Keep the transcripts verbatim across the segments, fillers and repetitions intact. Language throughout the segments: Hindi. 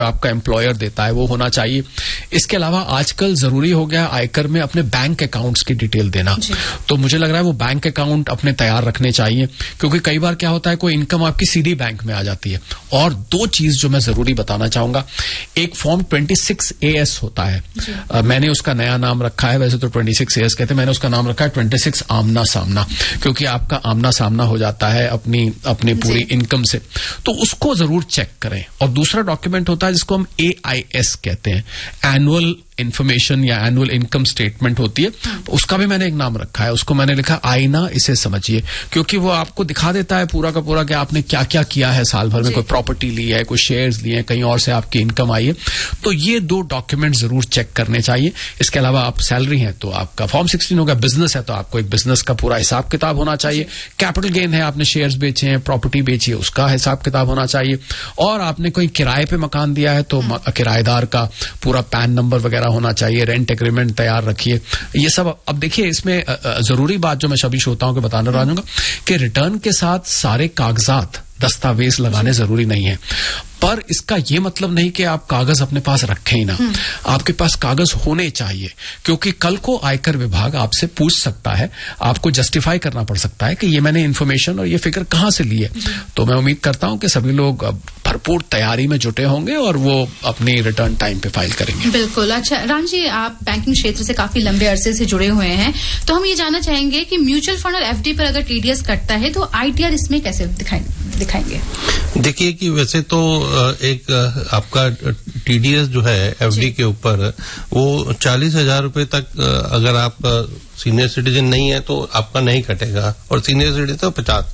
आपका एम्प्लॉयर देता है वो होना चाहिए। इसके अलावा आजकल जरूरी हो गया आयकर में अपने बैंक अकाउंट्स की डिटेल देना, तो मुझे लग रहा है वो बैंक अकाउंट अपने तैयार रखने चाहिए, क्योंकि कई बार क्या होता है कोई इनकम आपकी सीधी बैंक में आ जाती है। और दो चीज जो मैं जरूरी बताना चाहूंगा, एक फॉर्म छब्बीस ए एस होता है, आ, मैंने उसका नया नाम रखा है, वैसे तो छब्बीस ए एस कहते हैं, मैंने उसका नाम रखा है छब्बीस आमना सामना, क्योंकि आपका आमना सामना हो जाता है अपनी अपनी पूरी इनकम से, तो उसको जरूर चेक करें। और दूसरा डॉक्यूमेंट होता है जिसको हम ए आई एस कहते हैं, एनुअल इन्फॉर्मेशन या एनुअल इनकम स्टेटमेंट होती है, तो उसका भी मैंने एक नाम रखा है, उसको मैंने लिखा आईना इसे समझिए, क्योंकि वो आपको दिखा देता है पूरा का पूरा कि आपने क्या क्या किया है साल भर में, कोई प्रॉपर्टी ली है, कोई शेयर्स लिए हैं, कहीं और से आपकी इनकम आई है, तो ये दो डॉक्यूमेंट जरूर चेक करने चाहिए। इसके अलावा आप सैलरी हैं तो आपका फॉर्म सिक्सटीन होगा, बिजनेस है तो आपको एक बिजनेस का पूरा हिसाब किताब होना चाहिए, कैपिटल गेन है, आपने शेयर्स बेचे हैं, प्रॉपर्टी बेची है, उसका हिसाब किताब होना चाहिए, और आपने कोई किराए पे मकान दिया है तो किराएदार का पूरा पैन नंबर वगैरह होना चाहिए, रेंट एग्रीमेंट तैयार रखिए, ये सब। अब देखिए इसमें जरूरी बात जो मैं सभी श्रोताओं को बताना चाहूंगा कि रिटर्न के साथ सारे कागजात दस्तावेज लगाने जरूरी नहीं है, पर इसका ये मतलब नहीं कि आप कागज अपने पास रखें ही ना, आपके पास कागज होने चाहिए, क्योंकि कल को आयकर विभाग आपसे पूछ सकता है, आपको जस्टिफाई करना पड़ सकता है कि ये मैंने इन्फॉर्मेशन और ये फिगर कहां से ली है। तो मैं उम्मीद करता हूं कि सभी लोग भरपूर तैयारी में जुटे होंगे और वो अपनी रिटर्न टाइम पे फाइल करेंगे। बिल्कुल। अच्छा राम जी, आप बैंकिंग क्षेत्र से काफी लंबे अरसे से जुड़े हुए हैं, तो हम ये जानना चाहेंगे कि म्यूचुअल फंड और एफडी पर अगर टीडीएस कटता है तो आईटीआर इसमें कैसे दिखाएंगे? देखिए कि वैसे तो एक आपका टीडीएस जो है एफडी के ऊपर वो चालीस हजार रुपए तक, अगर आप सीनियर सिटीजन नहीं है तो आपका नहीं कटेगा, और सीनियर सिटीजन तो पचास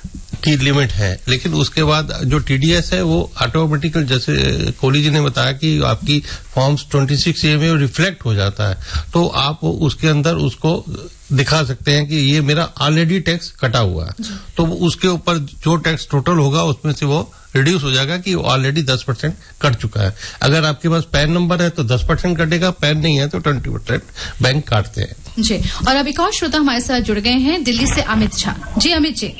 की लिमिट है। लेकिन उसके बाद जो टीडीएस है वो ऑटोमेटिकल, जैसे कोहली जी ने बताया कि आपकी फॉर्म्स छब्बीस ए में रिफ्लेक्ट हो जाता है, तो आप उसके अंदर उसको दिखा सकते हैं कि ये मेरा ऑलरेडी टैक्स कटा हुआ है, तो उसके ऊपर जो टैक्स टोटल होगा उसमें से वो रिड्यूस हो जाएगा कि ऑलरेडी दस परसेंट कट चुका है। अगर आपके पास पैन नंबर है तो दस परसेंट कटेगा, पैन नहीं है तो ट्वेंटी परसेंट बैंक काटते हैं। जी, और अब एक और श्रोता हमारे साथ जुड़ गए हैं दिल्ली से, अमित झा जी। अमित जी।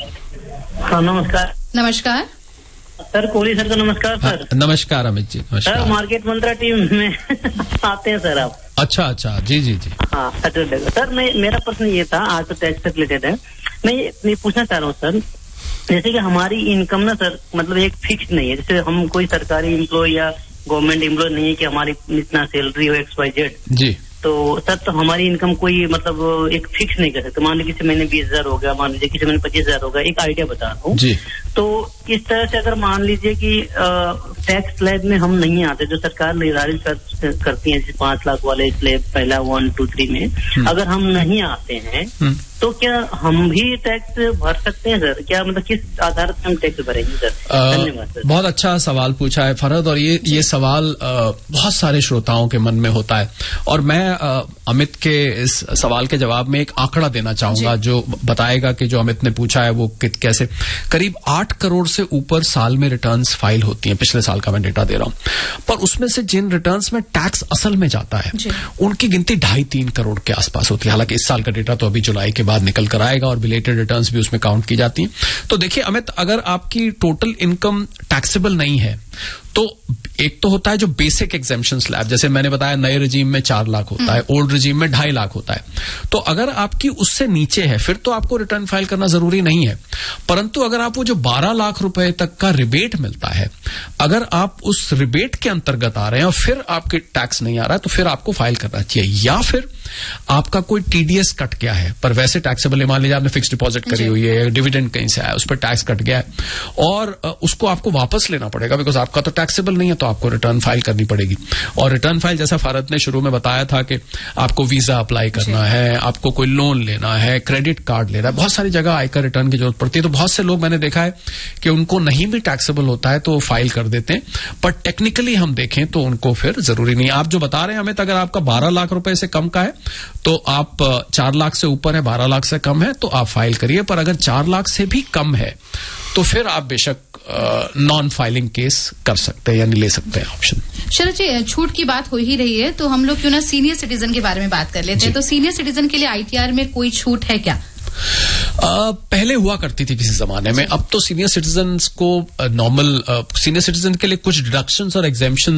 हाँ नमस्कार। नमस्कार सर, कोहली सर का नमस्कार सर। नमस्कार अमित जी। नमस्कार सर, मार्केट मंत्रा टीम में आते हैं सर आप? अच्छा अच्छा, जी जी जी। हाँ सर, मैं मेरा प्रश्न ये था, आज तो टैक्स से रिलेटेड है, मैं ये मैं पूछना चाह रहा हूँ सर, जैसे कि हमारी इनकम ना सर मतलब एक फिक्स नहीं है, जैसे हम कोई सरकारी एम्प्लॉय या गवर्नमेंट एम्प्लॉय नहीं है कि हमारी इतना सैलरी हो एक्स वाई जेड जी, तो सर तो हमारी इनकम कोई मतलब एक फिक्स नहीं कर सकते। मान लीजिए किसी महीने बीस हजार हो गया, मान लीजिए किसी महीने पच्चीस हजार हो गया, एक आइडिया बता रहा हूँ। तो इस तरह से अगर मान लीजिए कि टैक्स स्लैब में हम नहीं आते, जो सरकार निर्धारित कर, करती है, जैसे पांच लाख वाले स्लैब पहला वन टू थ्री में अगर हम नहीं आते हैं तो क्या हम भी टैक्स भर सकते हैं सर? क्या मतलब किस आधार पर हम टैक्स भरेंगे सर? धन्यवाद सर। बहुत अच्छा सवाल पूछा है फरहद, और ये ये सवाल आ, बहुत सारे श्रोताओं के मन में होता है, और मैं आ, अमित के इस सवाल के जवाब में एक आंकड़ा देना चाहूंगा जो बताएगा कि जो अमित ने पूछा है वो कैसे। करीब आठ करोड़ से ऊपर साल में रिटर्न्स फाइल होती हैं, पिछले साल का मैं डेटा दे रहा हूं, पर उसमें से जिन रिटर्न्स में टैक्स असल में जाता है उनकी गिनती ढाई तीन करोड़ के आसपास होती है। हालांकि इस साल का डेटा तो अभी जुलाई के बाद निकल कर आएगा और बिलेटेड रिटर्न्स भी उसमें काउंट की जाती हैं। तो देखिए अमित, अगर आपकी टोटल इनकम टैक्सेबल नहीं है तो एक तो होता है जो बेसिक एग्जेम्पशन स्लैब, जैसे मैंने बताया नए रिजीम में चार लाख होता है, ओल्ड रिजीम में ढाई लाख होता है। तो अगर आपकी उससे नीचे है फिर तो आपको रिटर्न फाइल करना जरूरी नहीं है, परंतु अगर आप वो जो बारह लाख रुपए तक का रिबेट मिलता है, अगर आप उस रिबेट के अंतर्गत आ रहे हैं और फिर आपके टैक्स नहीं आ रहा है तो फिर आपको फाइल करना चाहिए। या फिर आपका कोई टीडीएस कट गया है पर वैसे टैक्सेबल है, मान लीजिए आपने फिक्स डिपॉजिट करी हुई है, डिविडेंड कहीं से आया, उस पर टैक्स कट गया है और उसको आपको वापस लेना पड़ेगा बिकॉज आपका तो टैक्सेबल नहीं है, तो आपको रिटर्न फाइल करनी पड़ेगी। और रिटर्न फाइल जैसा फारद ने शुरू में बताया था कि आपको वीजा अप्लाई करना है, आपको कोई लोन लेना है, क्रेडिट कार्ड लेना है, बहुत सारी जगह आयकर रिटर्न की जरूरत पड़ती है। तो बहुत से लोग मैंने देखा है कि उनको नहीं भी टैक्सेबल होता है तो फाइल कर देते हैं, पर टेक्निकली हम देखें तो उनको फिर जरूरी नहीं। आप जो बता रहे हैं हमें, अगर आपका बारह लाख रुपए से कम का है तो आप चार लाख से ऊपर है, बारह लाख से कम है तो आप फाइल करिए, पर अगर चार लाख से भी कम है तो फिर आप बेशक नॉन फाइलिंग केस कर सकते हैं यानी ले सकते हैं ऑप्शन। चलो जी, छूट की बात हो ही रही है तो हम लोग क्यों ना सीनियर सिटीजन के बारे में बात कर लेते हैं। तो सीनियर सिटीजन के लिए आईटीआर में कोई छूट है क्या? पहले हुआ करती थी किसी जमाने में, अब तो सीनियर सिटीजन को नॉर्मल सीनियर सिटीजन के लिए कुछ डिडक्शंस और एग्जेम्पशन